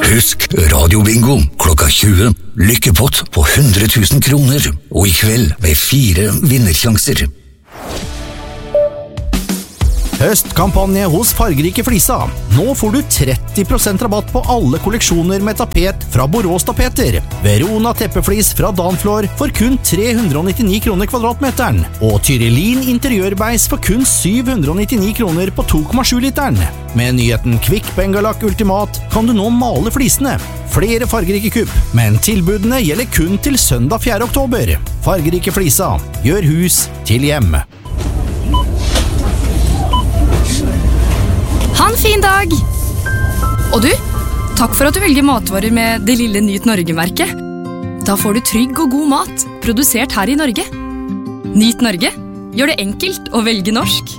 Husk radiobingo klokka 20. Lykkepott på 100 000 kroner. Og i kveld med 4 vinnersjanser. Høstkampanje hos Fargerike Flisa. Nå får du 30% rabatt på alle kolleksjoner med tapet fra Borås Tapeter. Verona teppeflis fra Danflor for kun 399 kroner kvadratmeteren. Og Tyrellin interiørbeis for kun 799 kroner på 2,7 literen. Med nyheten Kvikk Bengalak Ultimat kan du nå male flisene. Flere fargerike kupp, men tilbudene gjelder kun til søndag 4. oktober. Fargerike Flisa. Gjør hus til hjem. Ha en fin dag! Og du, takk for at du velger matvarer med det lille Nyt Norge-merket. Da får du trygg og god mat, produsert her i Norge. Nyt Norge, gjør det enkelt å velge norsk.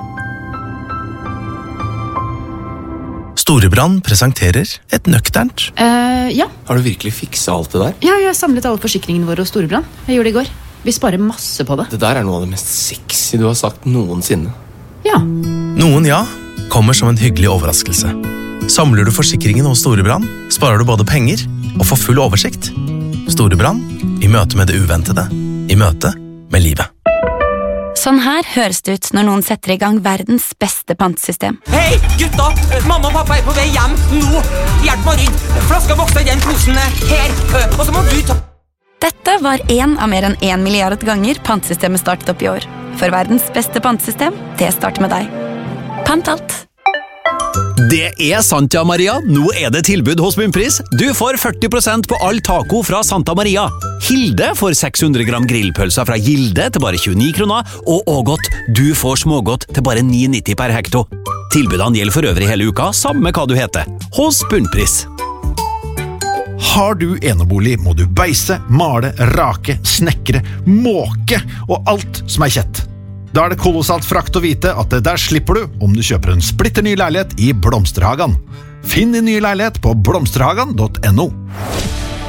Storebrand presenterer et nøkternt. Ja. Har du virkelig fikset alt det der? Ja, jeg har samlet alle forsikringene våre hos Storebrand. Jeg gjorde det i går. Vi sparer masse på det. Det der er noe av det mest sexy du har sagt noensinne. Ja. Noen ja, kommer som en hyggelig overraskelse. Samler du forsikringen hos Storebrand, sparer du både penger og får full oversikt. Storebrand, i møte med det uventede, i møte med livet. Sånn her høres det ut når noen setter i gang verdens beste pantesystem. Hei, gutta! Mamma og pappa er på vei hjem nå! Hjelp meg inn! Flaska vokser i den posen her, og så må du ta... Dette var en av mer enn 1 milliard ganger pantesystemet startet opp i år. For verdens beste pantesystem, det starter med deg. Pant alt. Det er sant, ja, Maria. Nå er det tilbud hos Bunnpris. Du får 40% på all taco fra Santa Maria. Hilde får 600 gram grillpølser fra Gilde til bare 29 kroner, og Ågot, du får smågodt til bare 9,90 per hekto. Tilbudene gjelder for øvrig hele uka, samme hva du heter. Hos Bunnpris. Har du enebolig, må du beise, male, rake, snekre, måke og alt som er kjett. Da er det kolossalt frakt å vite at det der slipper du om du kjøper en splitter ny leilighet i Blomsterhagen. Finn din nye leilighet på blomsterhagen.no.